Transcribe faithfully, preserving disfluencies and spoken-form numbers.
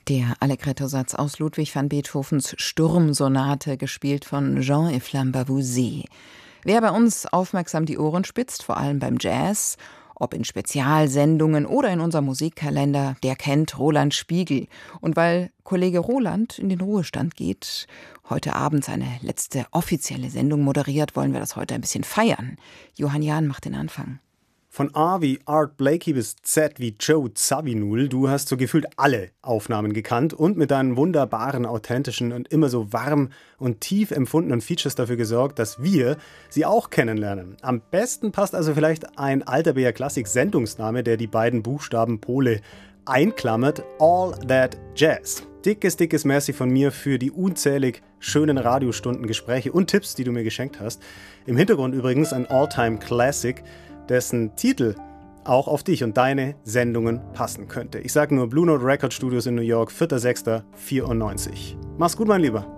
Der Allegretto-Satz aus Ludwig van Beethovens Sturmsonate, gespielt von Jean-Efflam Bavouzet. Wer bei uns aufmerksam die Ohren spitzt, vor allem beim Jazz, ob in Spezialsendungen oder in unserem Musikkalender, der kennt Roland Spiegel. Und weil Kollege Roland in den Ruhestand geht, heute Abend seine letzte offizielle Sendung moderiert, wollen wir das heute ein bisschen feiern. Johann Jahn macht den Anfang. Von A wie Art Blakey bis Z wie Joe Zawinul, du hast so gefühlt alle Aufnahmen gekannt und mit deinen wunderbaren, authentischen und immer so warm und tief empfundenen Features dafür gesorgt, dass wir sie auch kennenlernen. Am besten passt also vielleicht ein alter B R-Klassik-Sendungsname, der die beiden Buchstaben Pole einklammert: All That Jazz. Dickes, dickes Merci von mir für die unzählig schönen Radiostunden, Gespräche und Tipps, die du mir geschenkt hast. Im Hintergrund übrigens ein All-Time-Classic, dessen Titel auch auf dich und deine Sendungen passen könnte. Ich sage nur Blue Note Record Studios in New York, vierter sechster vierundneunzig. Mach's gut, mein Lieber.